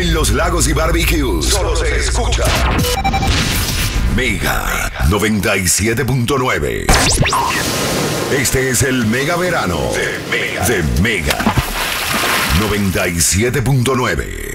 En los lagos y barbecues solo se escucha Mega 97.9. Este es el Mega Verano de Mega 97.9.